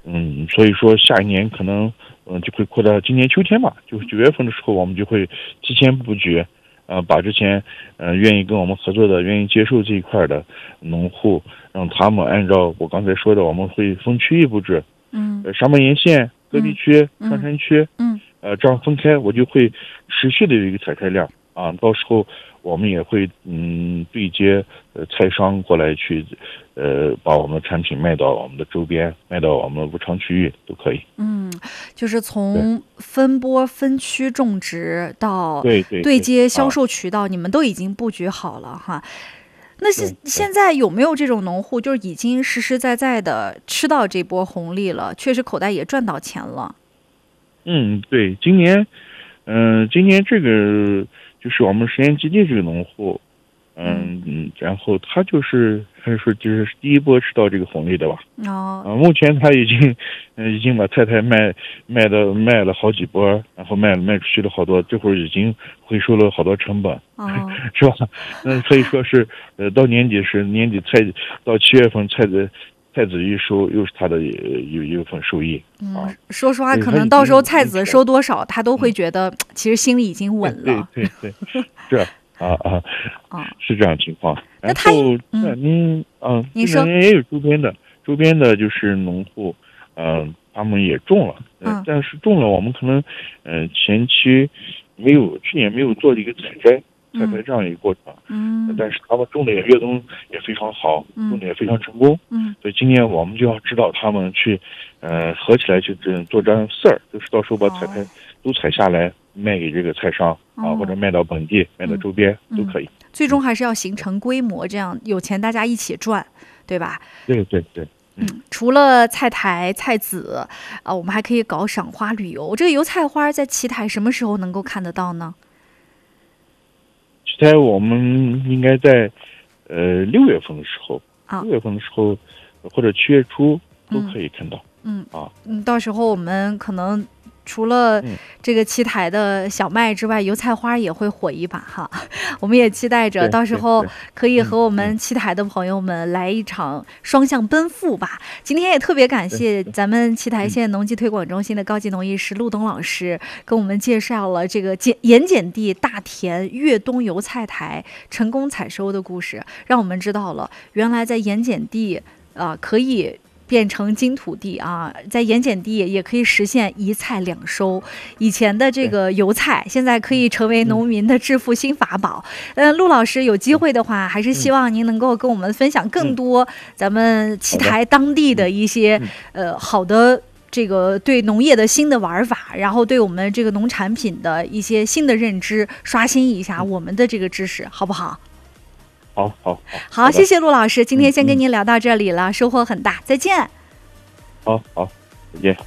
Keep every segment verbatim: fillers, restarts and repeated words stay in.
嗯，所以说下一年可能嗯就会扩大，今年秋天吧，就是九月份的时候，我们就会提前布局，呃，把之前呃愿意跟我们合作的、愿意接受这一块的农户，让他们按照我刚才说的，我们会分区域布置， 嗯， 呃，沙漠沿线、戈壁区、 嗯上山区， 嗯， 呃，这样分开，我就会持续的有一个采摘量啊，到时候我们也会嗯对接呃菜商过来去，呃，把我们的产品卖到我们的周边，卖到我们的无偿区域都可以。 嗯，就是从分拨分区种植到对对对接销售啊渠道，你们都已经布局好了哈。那是现在有没有这种农户，就是已经实实在在的吃到这波红利了，确实口袋也赚到钱了？ 嗯，对，今年，嗯、今年这个就是我们实验基地这个农户，嗯嗯，然后他就是还是说就是第一波吃到这个红利的吧。 哦， 啊，目前他已经，嗯、已经把菜苔卖卖的卖了好几波，然后卖卖出去了好多，这会儿已经回收了好多成本， 哦， 是吧？那可以说是，呃，到年底是年底菜到七月份菜的菜籽一收，又是他的有有一份收益啊。 嗯，说实话， 对可能到时候菜籽他已经收多少，他都会觉得其实心里已经稳了。 对对对，是啊啊啊， 是这样情况。然那他后， 嗯那您啊， 您说今年也有周边的，周边的就是农户，嗯、他们也种了，呃嗯但是种了，我们可能，嗯、前期没有，去年没有做一个采摘，采摘这样一个过程， 嗯但是他们种的也越冬也非常好， 嗯种的也非常成功， 嗯所以今年我们就要指导他们去，呃，合起来去这做这样事儿，就是到时候把采摘哦都采下来，卖给这个菜商啊， 哦或者卖到本地、卖到周边嗯都可以。 最终还是要形成规模，这样有钱大家一起赚，对吧？ 对对对， 嗯，除了菜苔、菜籽啊，我们还可以搞赏花旅游。这个油菜花在奇台什么时候能够看得到呢？ 其实我们应该在呃六月份的时候， 啊六月份的时候或者七月初都可以看到。 嗯啊， 嗯，到时候我们可能除了嗯这个奇台的小麦之外，油菜花也会火一把哈。我们也期待着对到时候对对可以和我嗯们奇台的朋友们来一场双向奔赴吧。今天也特别感谢咱们奇台县农技推广中心的高级农艺师陆东老师，跟我们介绍了这个碱盐碱地大田越冬油菜苔成功采收的故事，让我们知道了原来在盐碱地啊、呃、可以变成金土地啊，在盐碱地也可以实现一菜两收。以前的这个油菜，现在可以成为农民的致富新法宝。嗯，陆老师有机会的话，还是希望您能够跟我们分享更多咱们奇台当地的一些呃好的这个对农业的新的玩法，然后对我们这个农产品的一些新的认知，刷新一下我们的这个知识，好不好？ 好好好， 好，谢谢陆老师，今天先跟您聊到这里了，收获很大，再见。 好好，再见。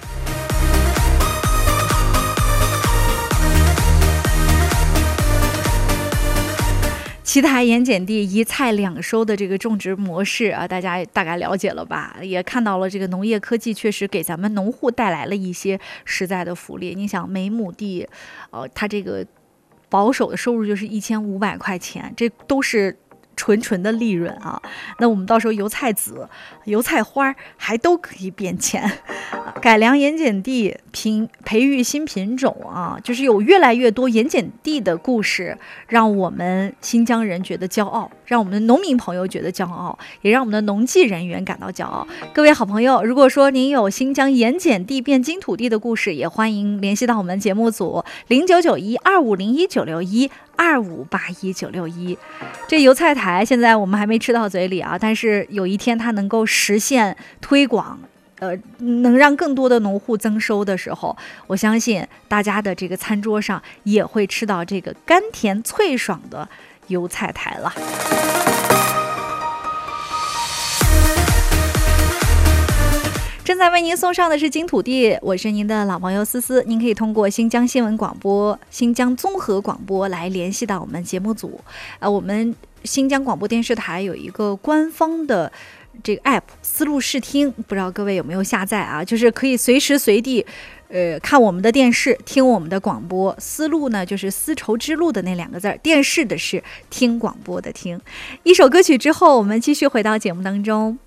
奇台盐碱地一菜两收的这个种植模式啊，大家大概了解了吧？也看到了这个农业科技确实给咱们农户带来了一些实在的福利。你想每亩地，呃，它这个保守的收入就是一千五百块钱，这都是纯纯的利润啊。那我们到时候油菜籽、油菜花还都可以变钱。改良盐碱地，品培育新品种啊，就是有越来越多盐碱地的故事，让我们新疆人觉得骄傲，让我们的农民朋友觉得骄傲，也让我们的农技人员感到骄傲。各位好朋友，如果说您有新疆盐碱地变金土地的故事，也欢迎联系到我们节目组零九九一二五零一九六一二五八一九六一。这油菜苔现在我们还没吃到嘴里啊，但是有一天它能够实现推广。呃，能让更多的农户增收的时候，我相信大家的这个餐桌上也会吃到这个甘甜脆爽的油菜苔了。正在为您送上的是金土地，我是您的老朋友思思。您可以通过新疆新闻广播、新疆综合广播来联系到我们节目组。呃，我们新疆广播电视台有一个官方的这个 app 丝路视听，不知道各位有没有下载啊？就是可以随时随地呃，看我们的电视，听我们的广播。丝路呢，就是丝绸之路的那两个字儿，电视的是听广播的听。一首歌曲之后，我们继续回到节目当中。